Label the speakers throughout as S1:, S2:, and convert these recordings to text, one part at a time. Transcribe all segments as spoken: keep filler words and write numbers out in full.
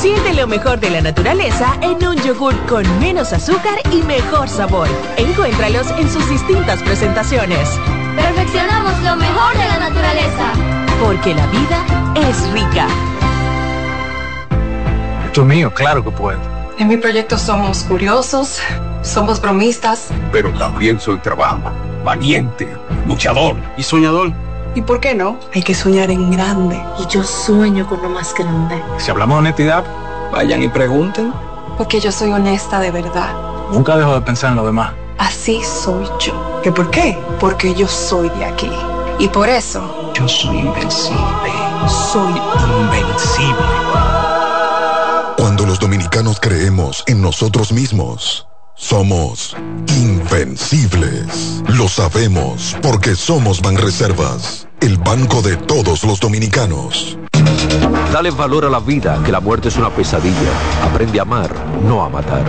S1: Siente lo mejor de la naturaleza en un yogur con menos azúcar y mejor sabor. Encuéntralos en sus distintas presentaciones.
S2: Perfeccionamos lo mejor de la naturaleza.
S1: Porque la vida es rica.
S3: Esto es mío, claro que puedo.
S4: En mi proyecto somos curiosos, somos bromistas.
S5: Pero también soy trabajo, valiente, luchador y soñador.
S4: ¿Y por qué no? Hay que soñar en grande.
S6: Y yo sueño con lo más grande.
S3: Si hablamos de honestidad,
S5: vayan y pregunten.
S4: Porque yo soy honesta de verdad.
S3: Nunca dejo de pensar en lo demás.
S4: Así soy yo. ¿Qué por qué? Porque yo soy de aquí. Y por eso...
S5: yo soy invencible.
S4: Soy
S5: invencible.
S7: Cuando los dominicanos creemos en nosotros mismos, somos invencibles. Lo sabemos porque somos Banreservas, el banco de todos los dominicanos.
S8: Dale valor a la vida, que la muerte es una pesadilla. Aprende a amar, no a matar.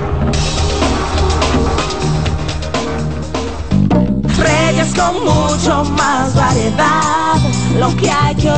S9: Reyes con mucho más variedad, lo que hay que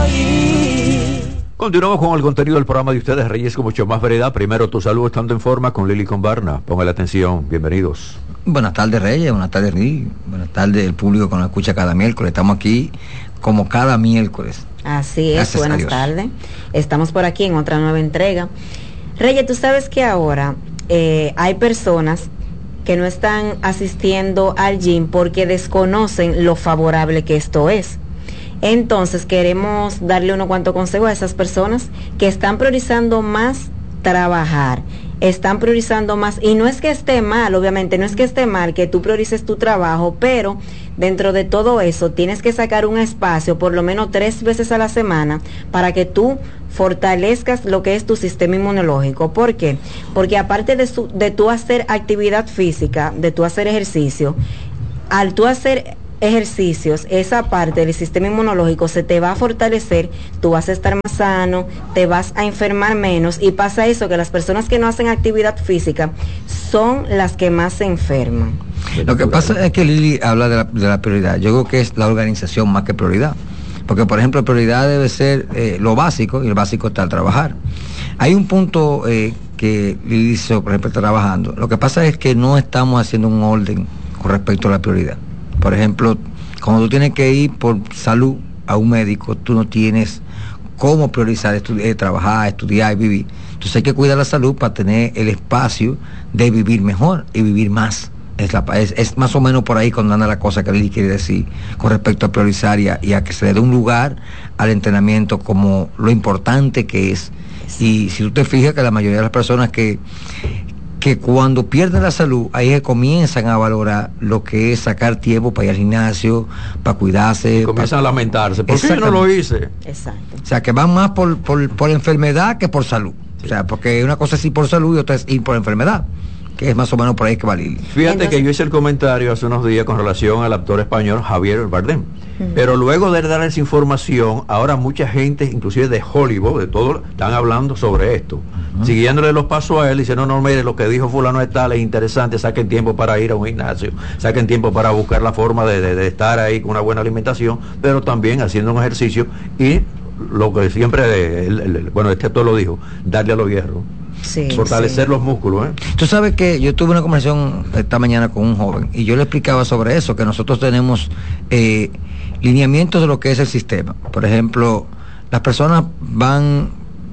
S9: oír.
S8: Continuamos con el contenido del programa de ustedes, Reyes con mucho más variedad. Primero, tu salud estando en forma con Lili Combarna. Póngale atención, bienvenidos.
S10: Buenas tardes, Reyes, buenas tardes, Lili. Buenas tardes, el público que nos escucha cada miércoles. Estamos aquí como cada miércoles.
S11: Así es,
S10: Gracias,
S11: buenas tardes. Estamos por aquí en otra nueva entrega. Reyes, tú sabes que ahora eh, hay personas que no están asistiendo al gym porque desconocen lo favorable que esto es. Entonces queremos darle unos cuantos consejos a esas personas que están priorizando más trabajar, están priorizando más, y no es que esté mal, obviamente, no es que esté mal que tú priorices tu trabajo, pero dentro de todo eso tienes que sacar un espacio por lo menos tres veces a la semana para que tú fortalezcas lo que es tu sistema inmunológico. ¿Por qué? Porque aparte de, su, de tú hacer actividad física, de tú hacer ejercicio, al tú hacer ejercicios, esa parte del sistema inmunológico se te va a fortalecer, tú vas a estar más sano, te vas a enfermar menos, y pasa eso, que las personas que no hacen actividad física son las que más se enferman.
S10: Lo que pasa es que Lili habla de la, de la prioridad. Yo creo que es la organización más que prioridad, porque por ejemplo prioridad debe ser eh, lo básico, y el básico está al trabajar. Hay un punto eh, que Lili hizo, por ejemplo, trabajando. Lo que pasa es que no estamos haciendo un orden con respecto a la prioridad. Por ejemplo, cuando tú tienes que ir por salud a un médico, tú no tienes cómo priorizar estudiar, trabajar, estudiar y vivir. Entonces hay que cuidar la salud para tener el espacio de vivir mejor y vivir más. Es, la, es, es más o menos por ahí cuando anda la cosa que Lili quiere decir con respecto a priorizar y a, y a que se le dé un lugar al entrenamiento como lo importante que es. Y si tú te fijas que la mayoría de las personas que que cuando pierden la salud, ahí es que comienzan a valorar lo que es sacar tiempo para ir al gimnasio, para cuidarse.
S8: Y comienzan
S10: para...
S8: a lamentarse. ¿Por qué yo no lo hice?
S11: Exacto.
S10: O sea, que van más por, por, por enfermedad que por salud. Sí. O sea, porque una cosa es ir por salud y otra es ir por enfermedad, que es más o menos por ahí que va Lili.
S8: Fíjate Entonces, que yo hice el comentario hace unos días con relación al actor español Javier Bardem. Uh-huh. Pero luego de dar esa información, ahora mucha gente, inclusive de Hollywood, de todo, están hablando sobre esto. Uh-huh. Siguiéndole los pasos a él, diciendo, no, no, mire, lo que dijo fulano es tal, es interesante, saquen tiempo para ir a un gimnasio, saquen tiempo para buscar la forma de, de, de estar ahí con una buena alimentación, pero también haciendo un ejercicio y lo que siempre, el, el, bueno, este actor lo dijo, darle a los hierros. Sí, fortalecer sí. los músculos, ¿eh?
S10: Tú sabes que yo tuve una conversación esta mañana con un joven y yo le explicaba sobre eso, que nosotros tenemos eh, lineamientos de lo que es el sistema. Por ejemplo, las personas van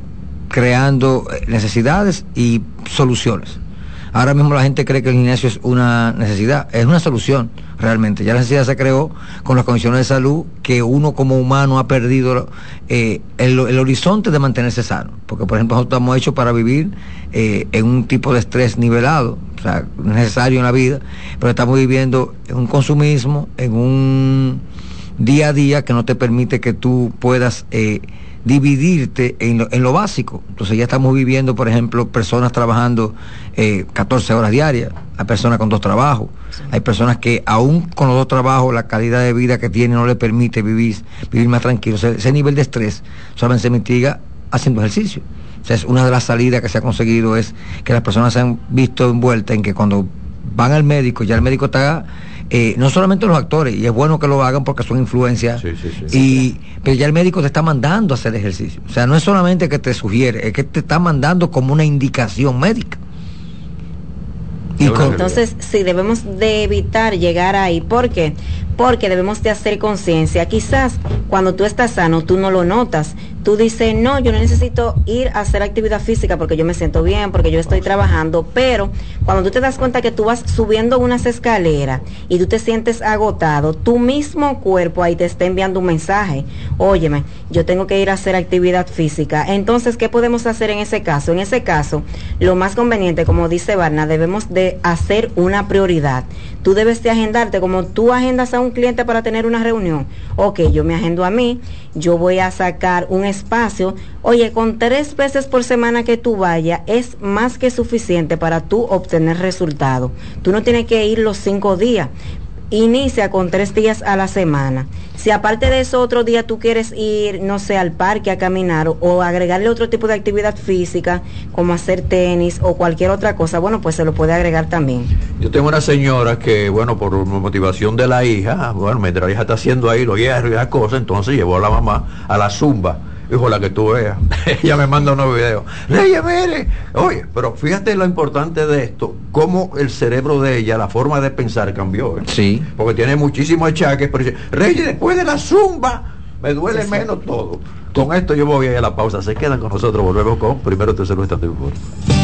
S10: creando necesidades y soluciones. Ahora mismo la gente cree que el gimnasio es una necesidad, es una solución realmente. Ya la necesidad se creó con las condiciones de salud que uno como humano ha perdido eh, el, el horizonte de mantenerse sano. Porque por ejemplo nosotros estamos hechos para vivir eh, en un tipo de estrés nivelado, o sea, necesario en la vida, pero estamos viviendo en un consumismo, en un día a día que no te permite que tú puedas eh, dividirte en lo, en lo básico. Entonces ya estamos viviendo, por ejemplo, personas trabajando eh, catorce horas diarias, hay personas con dos trabajos, sí. Hay personas que aún con los dos trabajos la calidad de vida que tienen no le permite vivir, vivir más tranquilo. O sea, ese nivel de estrés solamente se mitiga haciendo ejercicio. O sea, es una de las salidas que se ha conseguido es que las personas se han visto envueltas en que cuando van al médico, ya el médico está eh, no solamente los actores, y es bueno que lo hagan porque son influencias,
S8: sí, sí, sí.
S10: y pero ya el médico te está mandando a hacer ejercicio. O sea, no es solamente que te sugiere, es que te está mandando como una indicación médica.
S11: Y con... Entonces, sí, debemos de evitar llegar ahí. ¿Por qué? Porque debemos de hacer conciencia. Quizás cuando tú estás sano, tú no lo notas. Tú dices, no, yo no necesito ir a hacer actividad física porque yo me siento bien, porque yo estoy trabajando. Pero cuando tú te das cuenta que tú vas subiendo unas escaleras y tú te sientes agotado, tu mismo cuerpo ahí te está enviando un mensaje. Óyeme, yo tengo que ir a hacer actividad física. Entonces, ¿qué podemos hacer en ese caso? En ese caso, lo más conveniente, como dice Varna, debemos de hacer una prioridad. Tú debes de agendarte como tú agendas a un cliente para tener una reunión. Ok, yo me agendo a mí, yo voy a sacar un espacio. Oye, con tres veces por semana que tú vayas es más que suficiente para tú obtener resultados. Tú no tienes que ir los cinco días. Inicia con tres días a la semana. Si aparte de eso otro día tú quieres ir, no sé, al parque a caminar o, o agregarle otro tipo de actividad física, como hacer tenis o cualquier otra cosa, bueno, pues se lo puede agregar también.
S8: Yo tengo una señora que, bueno, por motivación de la hija, bueno, mientras la hija está haciendo ahí los hierros y las cosas, entonces llevó a la mamá a la zumba. Hijo, la que tú veas, ella me manda unos videos. Reyes, mire, oye, pero fíjate lo importante de esto, cómo el cerebro de ella, la forma de pensar cambió, ¿eh?
S10: Sí.
S8: Porque tiene muchísimos achaques, pero dice, Reyes, después de la zumba, me duele sí, menos sí. todo. Con esto yo me voy a ir a la pausa, se quedan con nosotros, volvemos con Primero Tercero Estado Informe.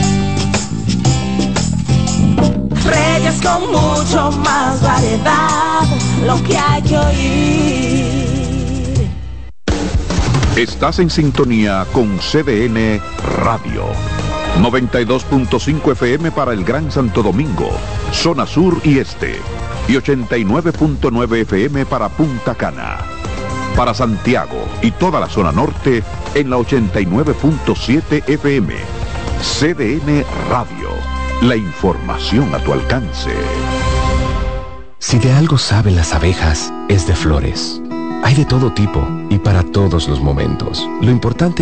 S9: Reyes con mucho más variedad, lo que hay que oír.
S12: Estás en sintonía con C D N Radio. noventa y dos punto cinco F M para el Gran Santo Domingo, zona sur y este. Y ochenta y nueve punto nueve F M para Punta Cana. Para Santiago y toda la zona norte en la ochenta y nueve punto siete F M. C D N Radio. La información a tu alcance.
S13: Si de algo saben las abejas, es de flores. Hay de todo tipo y para todos los momentos. Lo importante